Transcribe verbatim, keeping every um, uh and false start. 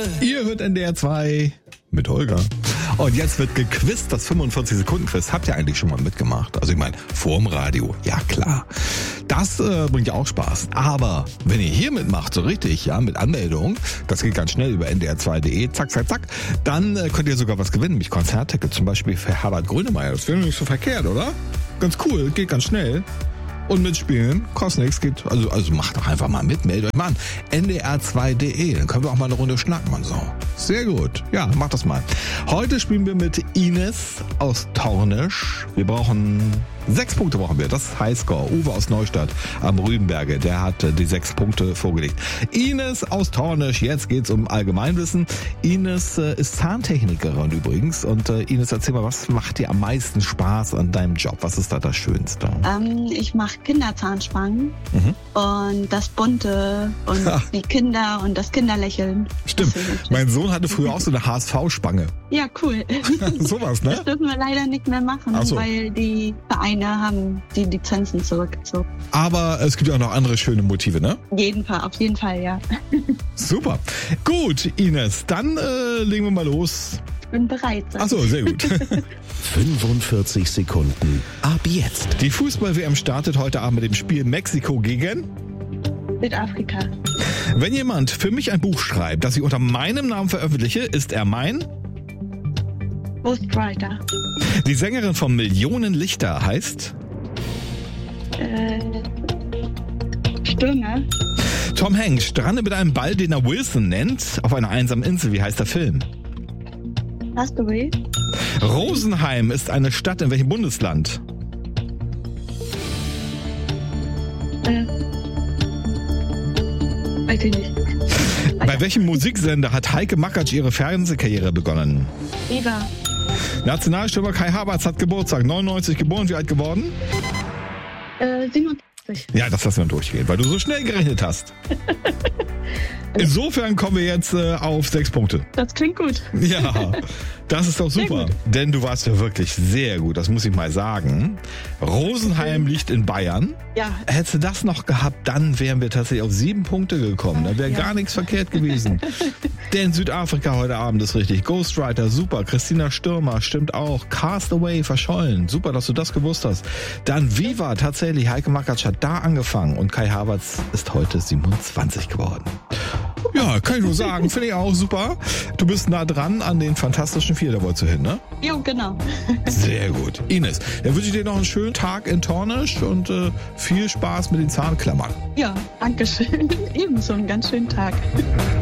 Ihr hört N D R zwei mit Holger. Und jetzt wird gequizt, das fünfundvierzig Sekunden Quiz. Habt ihr eigentlich schon mal mitgemacht? Also ich meine, vorm Radio, ja klar. Das äh, bringt ja auch Spaß. Aber wenn ihr hier mitmacht, so richtig, ja, mit Anmeldung, das geht ganz schnell über N D R zwei Punkt de, zack, zack, zack, dann äh, könnt ihr sogar was gewinnen, nämlich Konzertticket, zum Beispiel für Herbert Grönemeyer. Das wäre nicht so verkehrt, oder? Ganz cool, geht ganz schnell. Und mitspielen, kostet nichts, geht, also, also macht doch einfach mal mit, meldet euch mal an. N D R zwei Punkt de, dann können wir auch mal eine Runde schnacken und so. Sehr gut, ja, macht das mal. Heute spielen wir mit Ines aus Tornisch. Wir brauchen, sechs Punkte brauchen wir, das ist Highscore. Uwe aus Neustadt am Rübenberge, der hat die sechs Punkte vorgelegt. Ines aus Tornisch, jetzt geht's um Allgemeinwissen. Ines äh, ist Zahntechnikerin übrigens. Und äh, Ines, erzähl mal, was macht dir am meisten Spaß an deinem Job? Was ist da das Schönste? Ähm, ich mache Kinderzahnspangen mhm. und das Bunte und ha. die Kinder und das Kinderlächeln. Stimmt, mein Sohn hatte früher auch so eine H S V-Spange. Ja, cool. Sowas, ne? Das dürfen wir leider nicht mehr machen, so. weil die Vereine haben die Lizenzen zurückgezogen. Aber es gibt ja auch noch andere schöne Motive, ne? Jeden Fall, auf jeden Fall, ja. Super. Gut, Ines, dann äh, legen wir mal los. Ich bin bereit. Ach so, sehr gut. fünfundvierzig Sekunden ab jetzt. Die Fußball-W M startet heute Abend mit dem Spiel Mexiko gegen Südafrika. Wenn jemand für mich ein Buch schreibt, das ich unter meinem Namen veröffentliche, ist er mein Ghostwriter. Die Sängerin von Millionen Lichter heißt äh, Stürmer. Tom Hanks strandet mit einem Ball, den er Wilson nennt, auf einer einsamen Insel. Wie heißt der Film? Castaway. Rosenheim ist eine Stadt in welchem Bundesland? Äh, weiß ich nicht. Bei welchem Musiksender hat Heike Makatsch ihre Fernsehkarriere begonnen? Viva. Nationalstürmer Kai Havertz hat Geburtstag, neunundneunzig geboren, wie alt geworden? Äh, siebenundachtzig. Ja, das lassen wir durchgehen, weil du so schnell gerechnet hast. Insofern kommen wir jetzt äh, auf sechs Punkte. Das klingt gut. Ja, das ist doch super. Denn du warst ja wirklich sehr gut, das muss ich mal sagen. Rosenheim liegt in Bayern. Ja. Hättest du das noch gehabt, dann wären wir tatsächlich auf sieben Punkte gekommen. Da wäre ja. gar nichts verkehrt gewesen. Denn Südafrika heute Abend ist richtig. Ghostwriter, super. Christina Stürmer, stimmt auch. Castaway, verschollen. Super, dass du das gewusst hast. Dann Viva, tatsächlich. Heike Makatsch hat da angefangen. Und Kai Havertz ist heute siebenundzwanzig geworden. Ja, kann ich nur sagen. Finde ich auch super. Du bist nah dran an den Fantastischen Vier, da wolltest du hin, ne? Jo, genau. Sehr gut. Ines, dann wünsche ich dir noch einen schönen Tag in Tornisch und äh, viel Spaß mit den Zahnklammern. Ja, danke schön. Ebenso einen ganz schönen Tag.